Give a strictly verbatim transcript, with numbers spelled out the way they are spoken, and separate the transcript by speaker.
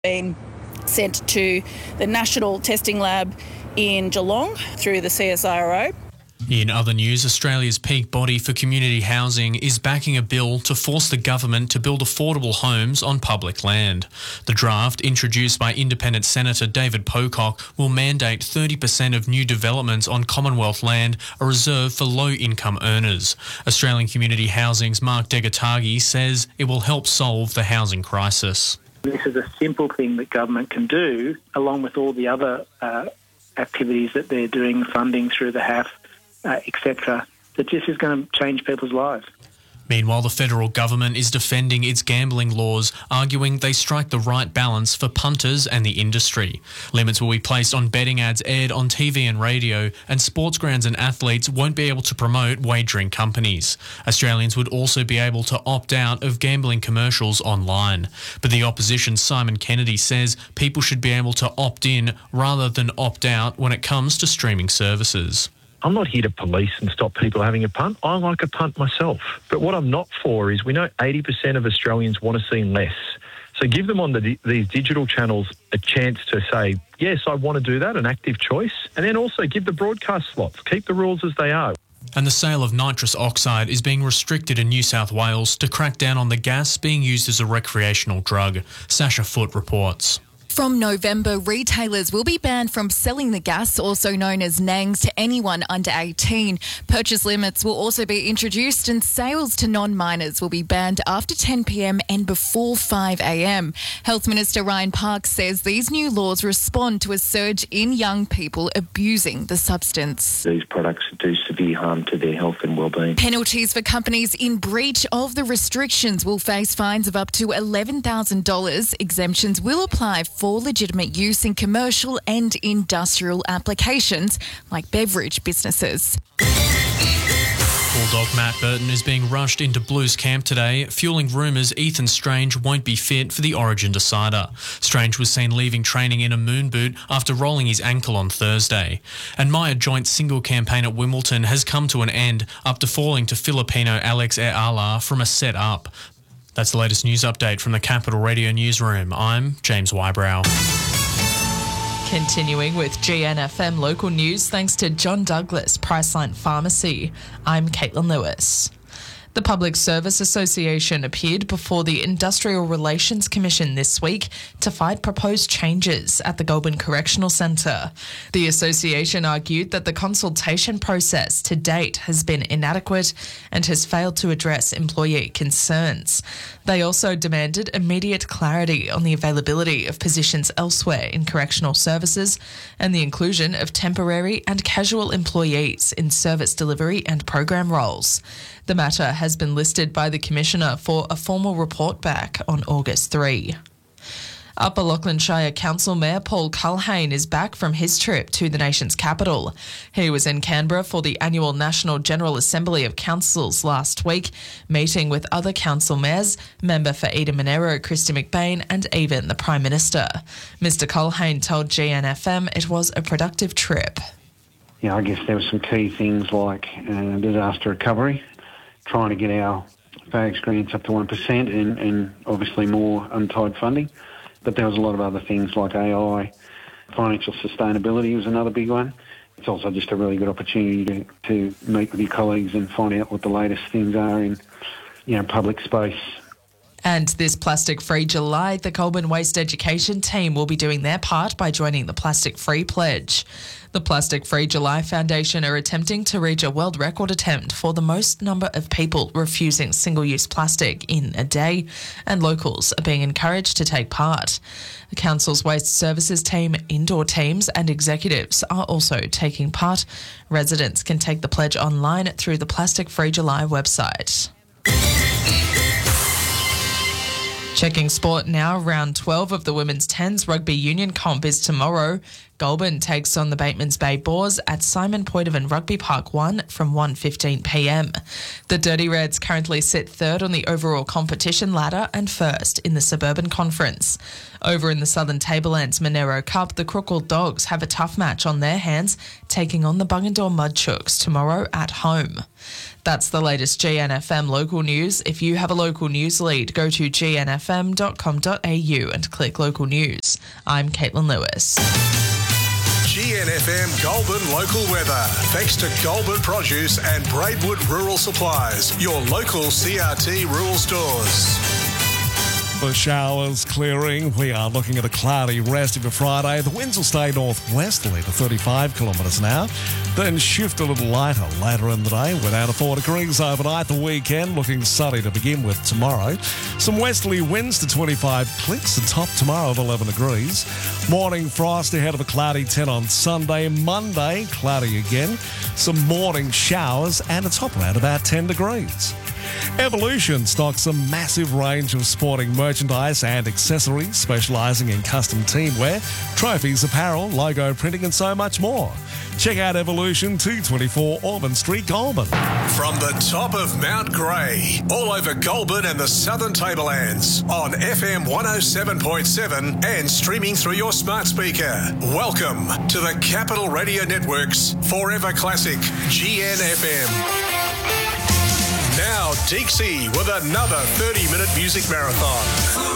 Speaker 1: been sent to the National Testing Lab in Geelong through the C S I R O.
Speaker 2: In other news, Australia's peak body for community housing is backing a bill to force the government to build affordable homes on public land. The draft, introduced by Independent Senator David Pocock, will mandate thirty percent of new developments on Commonwealth land are reserved for low-income earners. Australian Community Housing's Mark Degatagi says it will help solve the housing crisis.
Speaker 3: This is a simple thing that government can do, along with all the other uh, activities that they're doing, funding through the H A F, uh, et cetera, that this is going to change people's lives.
Speaker 2: Meanwhile, the federal government is defending its gambling laws, arguing they strike the right balance for punters and the industry. Limits will be placed on betting ads aired on T V and radio, and sports grounds and athletes won't be able to promote wagering companies. Australians would also be able to opt out of gambling commercials online. But the opposition's Simon Kennedy says people should be able to opt in rather than opt out when it comes to streaming services.
Speaker 4: I'm not here to police and stop people having a punt. I like a punt myself. But what I'm not for is we know eighty percent of Australians want to see less. So give them on the, these digital channels a chance to say, yes, I want to do that, an active choice. And then also give the broadcast slots. Keep the rules as they are.
Speaker 2: And the sale of nitrous oxide is being restricted in New South Wales to crack down on the gas being used as a recreational drug. Sasha Foote reports.
Speaker 5: From November, retailers will be banned from selling the gas, also known as nangs, to anyone under eighteen. Purchase limits will also be introduced and sales to non-minors will be banned after ten p m and before five a m. Health Minister Ryan Parks says these new laws respond to a surge in young people abusing the substance.
Speaker 6: These products do severe harm to their health and well-being.
Speaker 5: Penalties for companies in breach of the restrictions will face fines of up to eleven thousand dollars. Exemptions will apply for legitimate use in commercial and industrial applications like beverage businesses.
Speaker 2: Bulldog Matt Burton is being rushed into Blues camp today, fueling rumours Ethan Strange won't be fit for the Origin decider. Strange was seen leaving training in a moon boot after rolling his ankle on Thursday. And Maya Joint's single campaign at Wimbledon has come to an end after falling to Filipino Alex Eala from a set-up. That's the latest news update from the Capital Radio newsroom. I'm James Wybrow.
Speaker 7: Continuing with G N F M local news, thanks to John Douglas, Priceline Pharmacy. I'm Caitlin Lewis. The Public Service Association appeared before the Industrial Relations Commission this week to fight proposed changes at the Goulburn Correctional Centre. The association argued that the consultation process to date has been inadequate and has failed to address employee concerns. They also demanded immediate clarity on the availability of positions elsewhere in correctional services and the inclusion of temporary and casual employees in service delivery and program roles. The matter has been listed by the Commissioner for a formal report back on August third. Upper Lachlan Shire Council Mayor Paul Culhane is back from his trip to the nation's capital. He was in Canberra for the annual National General Assembly of Councils last week, meeting with other council mayors, member for Eden Monero, Christy McBain, and even the Prime Minister. Mister Culhane told G N F M it was a productive trip.
Speaker 8: Yeah, I guess there were some key things like uh, disaster recovery, trying to get our FAGS grants up to one percent and, and obviously more untied funding. But there was a lot of other things like A I, financial sustainability was another big one. It's also just a really good opportunity to, to meet with your colleagues and find out what the latest things are in, you know, public space.
Speaker 7: And this Plastic-Free July, the Goulburn Waste Education team will be doing their part by joining the Plastic-Free Pledge. The Plastic-Free July Foundation are attempting to reach a world record attempt for the most number of people refusing single-use plastic in a day, and locals are being encouraged to take part. The Council's Waste Services team, indoor teams and executives are also taking part. Residents can take the pledge online through the Plastic-Free July website. Checking sport now, round twelve of the Women's Tens Rugby Union comp is tomorrow. Goulburn takes on the Batemans Bay Boars at Simon Poitevin Rugby Park one from one fifteen p m. The Dirty Reds currently sit third on the overall competition ladder and first in the Suburban Conference. Over in the Southern Tablelands Monero Cup, the Crookall Dogs have a tough match on their hands, taking on the Bungendore Mudchooks tomorrow at home. That's the latest G N F M local news. If you have a local news lead, go to g n f m dot com dot a u and click local news. I'm Caitlin Lewis.
Speaker 9: G N F M Goulburn local weather. Thanks to Goulburn Produce and Braidwood Rural Supplies, your local C R T rural stores.
Speaker 10: The showers clearing. We are looking at a cloudy rest of a Friday. The winds will stay northwesterly to thirty-five kilometres an hour, then shift a little lighter later in the day. We're down to four degrees overnight. The weekend looking sunny to begin with tomorrow. Some westerly winds to twenty-five clicks. The top tomorrow of eleven degrees. Morning frost ahead of a cloudy ten on Sunday. Monday, cloudy again. Some morning showers and a top around about ten degrees. Evolution stocks a massive range of sporting merchandise and accessories, specialising in custom teamwear, trophies, apparel, logo printing and so much more. Check out Evolution, two twenty-four Ormond Street, Goulburn.
Speaker 9: From the top of Mount Grey, all over Goulburn and the Southern Tablelands, on F M one oh seven point seven and streaming through your smart speaker. Welcome to the Capital Radio Network's Forever Classic G N F M. Now, Deeksy with another thirty-minute music marathon.